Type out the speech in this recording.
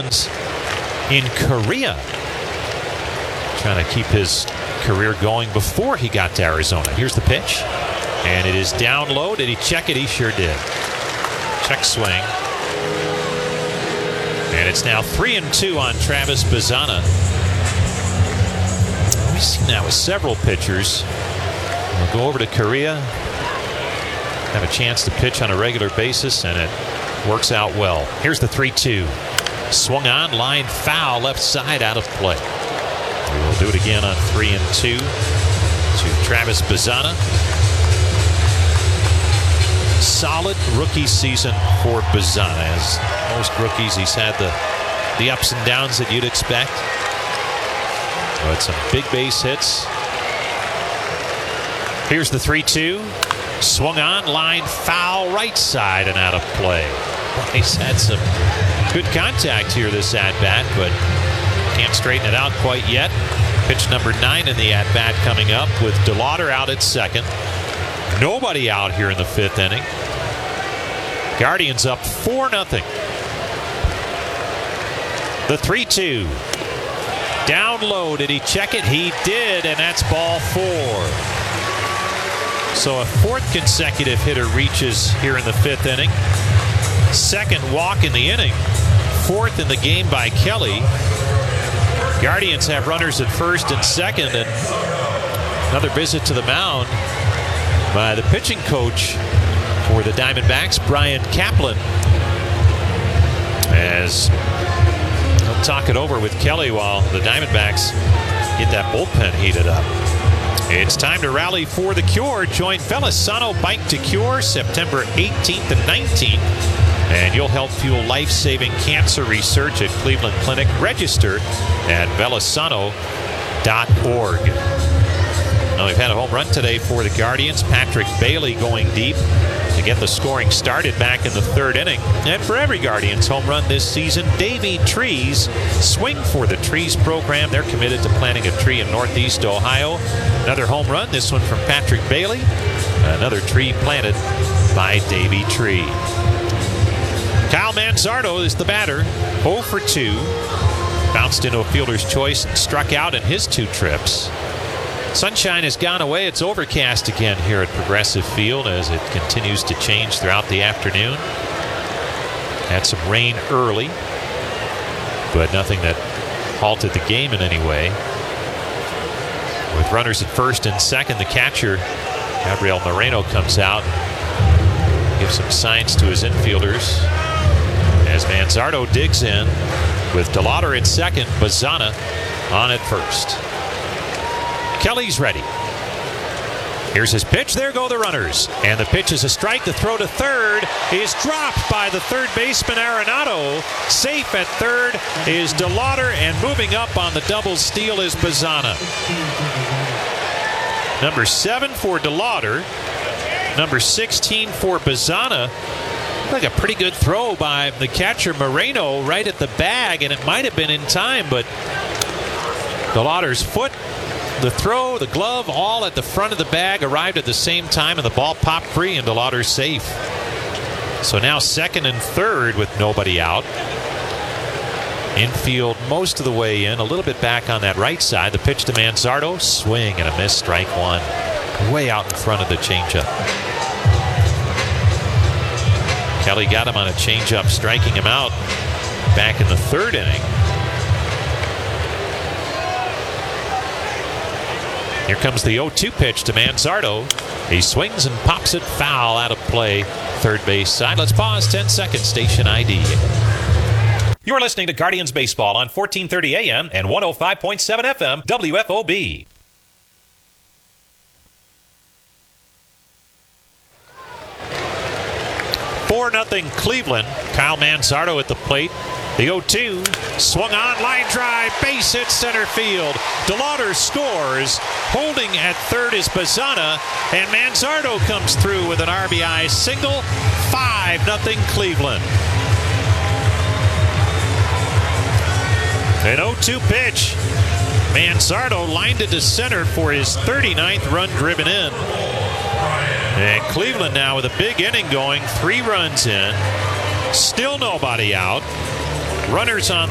seasons in Korea. Trying to keep his career going before he got to Arizona. Here's the pitch. And it is down low. Did he check it? He sure did. Check swing. And it's now 3-2 on Travis Bazzana. We've seen that with several pitchers. We'll go over to Korea, have a chance to pitch on a regular basis, and it works out well. Here's the 3-2. Swung on, line foul, left side, out of play. We'll do it again on 3-2 to Travis Bazzana. Solid rookie season for Bazzana. As most rookies, he's had the ups and downs that you'd expect. But some big base hits. Here's the 3-2. Swung on, line foul, right side, and out of play. He's had some good contact here this at-bat, but can't straighten it out quite yet. Pitch number 9 in the at-bat coming up with DeLauder out at second. Nobody out here in the 5th inning. Guardians up 4-0. The 3-2. Down low. Did he check it? He did, and that's ball 4. So a 4th consecutive hitter reaches here in the 5th inning. 2nd walk in the inning. 4th in the game by Kelly. Guardians have runners at 1st and 2nd, and another visit to the mound by the pitching coach for the Diamondbacks, Brian Kaplan, as he'll talk it over with Kelly while the Diamondbacks get that bullpen heated up. It's time to rally for the cure. Join Velasano Bike to Cure September 18th and 19th, and you'll help fuel life-saving cancer research at Cleveland Clinic. Register at velasano.org. Now, we've had a home run today for the Guardians. Patrick Bailey going deep to get the scoring started back in the 3rd inning. And for every Guardians home run this season, Davey Trees. Swing for the Trees program. They're committed to planting a tree in Northeast Ohio. Another home run, this one from Patrick Bailey. Another tree planted by Davey Tree. Kyle Manzardo is the batter. 0 for 2. Bounced into a fielder's choice and struck out in his 2 trips. Sunshine has gone away. It's overcast again here at Progressive Field as it continues to change throughout the afternoon. Had some rain early, but nothing that halted the game in any way. With runners at 1st and 2nd, the catcher, Gabriel Moreno, comes out, gives some signs to his infielders as Manzardo digs in with DeLauder at 2nd, Bazzana on at 1st. Kelly's ready. Here's his pitch. There go the runners. And the pitch is a strike. The throw to 3rd is dropped by the 3rd baseman, Arenado. Safe at 3rd is DeLauder, and moving up on the double steal is Bazzana. Number 7 for DeLauder. Number 16 for Bazzana. Like a pretty good throw by the catcher, Moreno, right at the bag, and it might have been in time, but DeLauder's foot, the throw, the glove, all at the front of the bag, arrived at the same time, and the ball popped free, and DeLauder's safe. So now 2nd and 3rd with nobody out. Infield most of the way in, a little bit back on that right side. The pitch to Manzardo, swing and a miss, strike 1. Way out in front of the changeup. Kelly got him on a changeup, striking him out back in the 3rd inning. Here comes the 0-2 pitch to Manzardo. He swings and pops it foul, out of play, 3rd base side. Let's pause 10 seconds. Station ID. You're listening to Guardians Baseball on 1430 AM and 105.7 FM WFOB. Nothing Cleveland. Kyle Manzardo at the plate. The 0-2 swung on, line drive, base hit center field. DeLauder scores. Holding at 3rd is Bazzana, and Manzardo comes through with an RBI single. 5-0 Cleveland. An 0-2 pitch. Manzardo lined it to center for his 39th run driven in. And Cleveland now with a big inning going, 3 runs in. Still nobody out. Runners on